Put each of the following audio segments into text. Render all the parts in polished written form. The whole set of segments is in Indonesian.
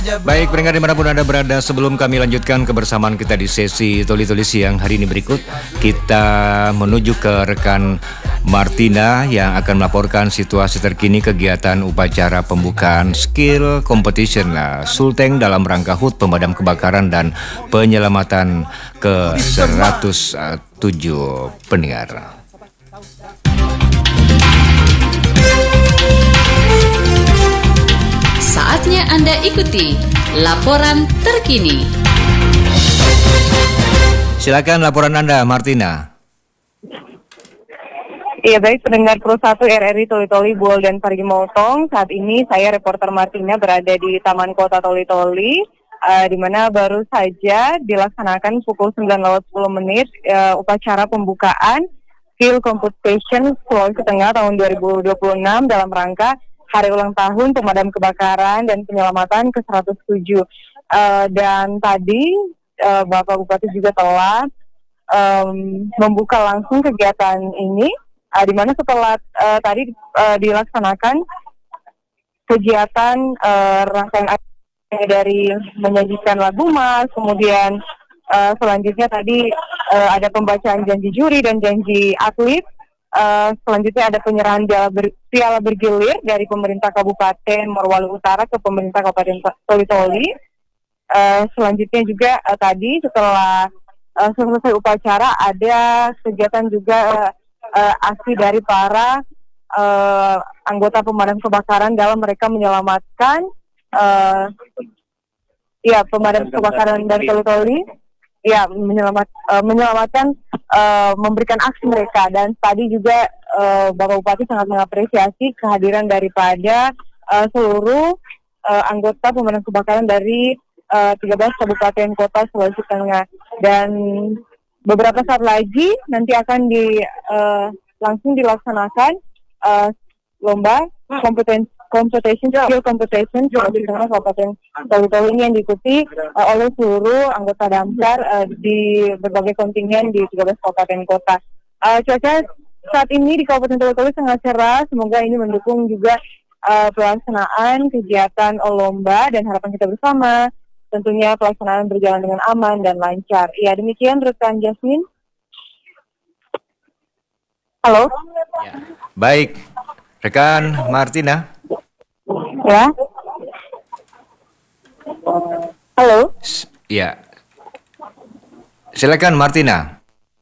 Baik, pendengar dimanapun Anda berada, sebelum kami lanjutkan kebersamaan kita di sesi Toli-Toli siang hari ini berikut, kita menuju ke rekan Martina yang akan melaporkan situasi terkini kegiatan upacara pembukaan skill competition Sulteng dalam rangka HUT pemadam kebakaran dan penyelamatan ke 107 pendengar. Saatnya Anda ikuti laporan terkini. Silakan laporan Anda, Martina. Iya baik, pendengar Pro 1 RRI Toli-Toli, Buol dan Parigi Motong. Saat ini saya reporter Martina berada di Taman Kota Toli-Toli, di mana baru saja dilaksanakan pukul 9.10 upacara pembukaan skill competition Sulawesi Tengah tahun 2026 dalam rangka Hari Ulang Tahun Pemadam Kebakaran dan Penyelamatan ke-107. Dan tadi Bapak Bupati juga telah membuka langsung kegiatan ini, di mana setelah tadi dilaksanakan kegiatan rangkaian dari menyajikan lagu mas, kemudian selanjutnya tadi ada pembacaan janji juri dan janji atlet. Selanjutnya ada penyerahan piala bergilir dari pemerintah Kabupaten Morowali Utara ke pemerintah Kabupaten Toli-Toli. Selanjutnya juga tadi setelah selesai upacara ada kegiatan juga aksi dari para anggota pemadam kebakaran dalam mereka menyelamatkan pemadam kebakaran dari Toli-Toli. Ya, menyelamatkan, memberikan aksi mereka. Dan tadi juga Bapak Bupati sangat mengapresiasi kehadiran daripada seluruh anggota pemadam kebakaran dari 13 kabupaten kota Sulawesi Tengah. Dan beberapa saat lagi nanti akan langsung dilaksanakan lomba skill competition Sulawesi Tengah Kabupaten Toli-Toli ini yang diikuti oleh seluruh anggota Damkar di berbagai kontingen di 13 kabupaten kota. Cuaca saat ini di Kabupaten Toli-Toli sangat cerah, semoga ini mendukung juga pelaksanaan kegiatan lomba dan harapan kita bersama tentunya pelaksanaan berjalan dengan aman dan lancar. Ya, demikian rekan Jasmine. Halo. Ya. Baik, rekan Martina. Ya. Halo. Ya. Silakan Martina.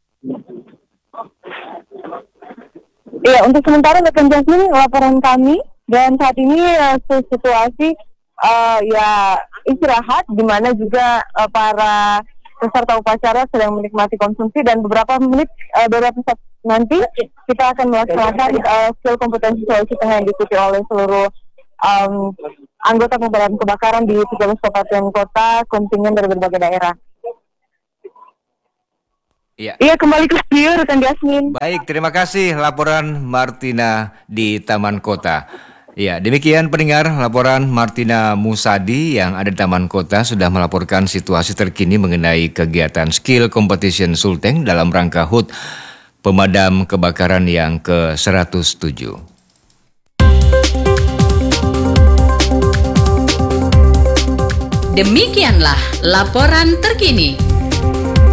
Ya, untuk sementara rekan Jasmine laporan kami, dan saat ini situasi istirahat di mana juga para peserta upacara sedang menikmati konsumsi, dan beberapa saat nanti kita akan melaksanakan skill kompetensi Sulawesi Tengah yang diikuti oleh seluruh anggota pemadam kebakaran di 13 kabupaten kota kontingen dari berbagai daerah. Iya, kembali ke studio rekan Jasmine. Baik, terima kasih laporan Martina di Taman Kota. Ya, demikian pendengar laporan Martina Musadi yang ada di Taman Kota sudah melaporkan situasi terkini mengenai kegiatan skill competition Sulteng dalam rangka HUT pemadam kebakaran yang ke-107. Demikianlah laporan terkini.